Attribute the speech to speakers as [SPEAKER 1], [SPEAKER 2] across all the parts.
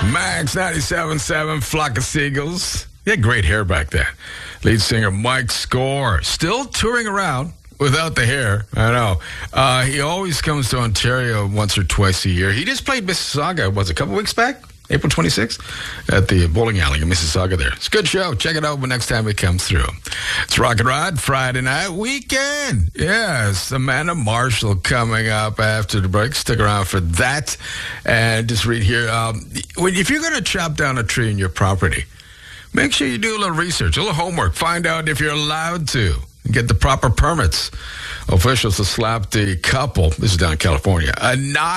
[SPEAKER 1] Max 97.7, Flock of Seagulls. He had great hair back then. Lead singer Mike Score, still touring around without the hair. I know. He always comes to Ontario once or twice a year. He just played Mississauga, a couple weeks back? April 26th at the bowling alley in Mississauga there. It's a good show. Check it out the next time it comes through. It's Rock and Rod, Friday night weekend. Yes, Amanda Marshall coming up after the break. Stick around for that. And just read here. If you're going to chop down a tree in your property, make sure you do a little research, a little homework. Find out if you're allowed to. Get the proper permits. Officials have slapped the couple, this is down in California, a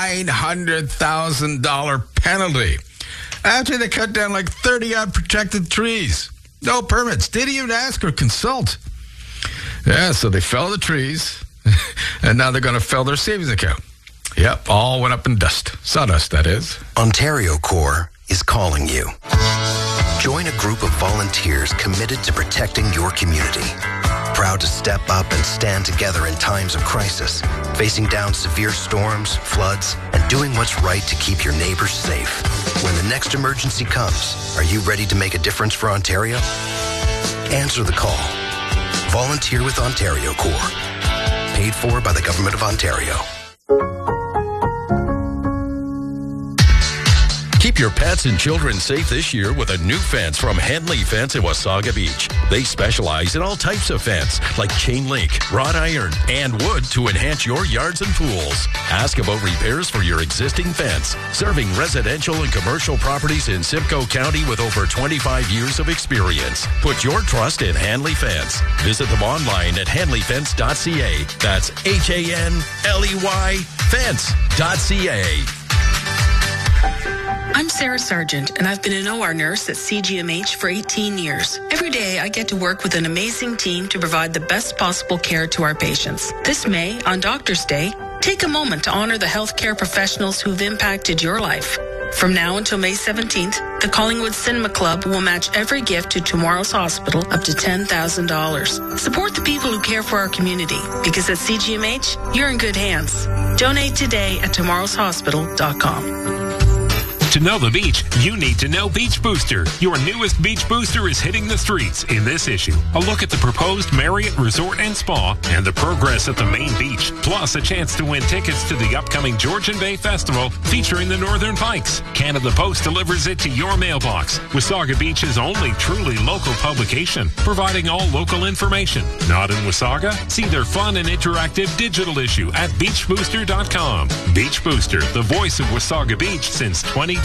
[SPEAKER 1] $900,000 penalty after they cut down like 30-odd protected trees. No permits. Didn't even ask or consult. Yeah, so they fell the trees, and now they're going to fell their savings account. Yep, all went up in dust. Sawdust, that is.
[SPEAKER 2] Ontario Corps is calling you. Join a group of volunteers committed to protecting your community. Proud to step up and stand together in times of crisis, facing down severe storms, floods, and doing what's right to keep your neighbors safe. When the next emergency comes, are you ready to make a difference for Ontario? Answer the call. Volunteer with Ontario Corps. Paid for by the Government of Ontario.
[SPEAKER 3] Keep your pets and children safe this year with a new fence from Henley Fence in Wasaga Beach. They specialize in all types of fence, like chain link, wrought iron, and wood to enhance your yards and pools. Ask about repairs for your existing fence. Serving residential and commercial properties in Simcoe County with over 25 years of experience. Put your trust in Henley Fence. Visit them online at henleyfence.ca. That's HANLEY fence.ca.
[SPEAKER 4] I'm Sarah Sargent, and I've been an OR nurse at CGMH for 18 years. Every day, I get to work with an amazing team to provide the best possible care to our patients. This May, on Doctor's Day, take a moment to honor the healthcare professionals who've impacted your life. From now until May 17th, the Collingwood Cinema Club will match every gift to Tomorrow's Hospital up to $10,000. Support the people who care for our community, because at CGMH, you're in good hands. Donate today at tomorrowshospital.com.
[SPEAKER 5] To know the beach, you need to know Beach Booster. Your newest Beach Booster is hitting the streets in this issue. A look at the proposed Marriott Resort and Spa and the progress at the main beach, plus a chance to win tickets to the upcoming Georgian Bay Festival featuring the Northern Pikes. Canada Post delivers it to your mailbox. Wasaga Beach's only truly local publication, providing all local information. Not in Wasaga? See their fun and interactive digital issue at beachbooster.com. Beach Booster, the voice of Wasaga Beach since 2010.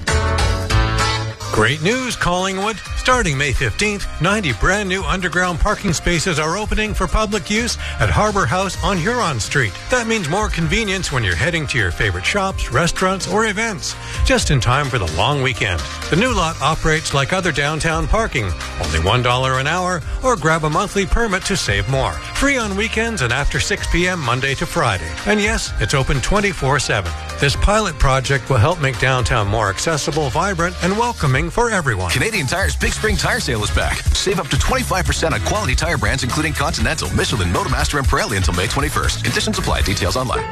[SPEAKER 6] Great news, Collingwood. Starting May 15th, 90 brand new underground parking spaces are opening for public use at Harbour House on Huron Street. That means more convenience when you're heading to your favorite shops, restaurants, or events, just in time for the long weekend. The new lot operates like other downtown parking, only $1 an hour, or grab a monthly permit to save more. Free on weekends and after 6 p.m. Monday to Friday. And yes, it's open 24/7. This pilot project will help make downtown more accessible, vibrant, and welcoming for everyone.
[SPEAKER 7] Canadian Tire's Big Spring Tire Sale is back. Save up to 25% on quality tire brands including Continental, Michelin, Motomaster, and Pirelli until May 21st. Conditions apply. Details online.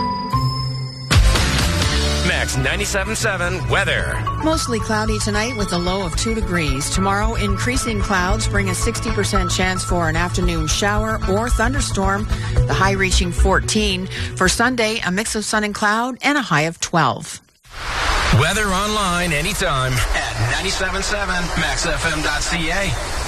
[SPEAKER 8] Max 97.7 weather.
[SPEAKER 9] Mostly cloudy tonight with a low of 2 degrees. Tomorrow, increasing clouds bring a 60% chance for an afternoon shower or thunderstorm, the high reaching 14. For Sunday, a mix of sun and cloud and a high of 12.
[SPEAKER 8] Weather online anytime at 97.7 maxfm.ca.